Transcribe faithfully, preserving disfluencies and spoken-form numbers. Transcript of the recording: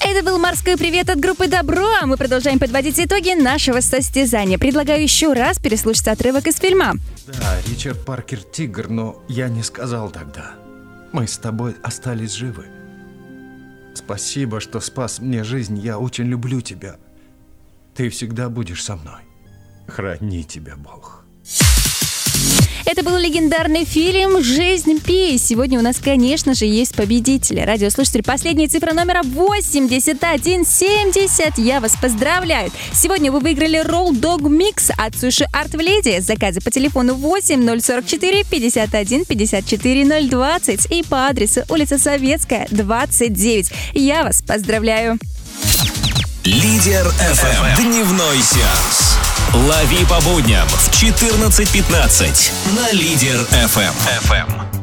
Это был «Морской привет» от группы «Добро», а мы продолжаем подводить итоги нашего состязания. Предлагаю еще раз переслушать отрывок из фильма. Да, Ричард Паркер тигр, но я не сказал тогда. Мы с тобой остались живы. Спасибо, что спас мне жизнь, я очень люблю тебя. Ты всегда будешь со мной. Храни тебя Бог. Это был легендарный фильм «Жизнь Пи». Сегодня у нас, конечно же, есть победители. Радиослушатель, последняя цифра номера восемьдесят один семьдесят. Я вас поздравляю. Сегодня вы выиграли Roll Dog Mix от Суши Арт в Леди. Заказы по телефону восемь ноль сорок четыре пятьдесят один пятьдесят четыре ноль двадцать и по адресу улица Советская, двадцать девять. Я вас поздравляю. Лидер эф эм. Дневной сеанс. Лови по будням в четырнадцать пятнадцать на Лидер эф эм.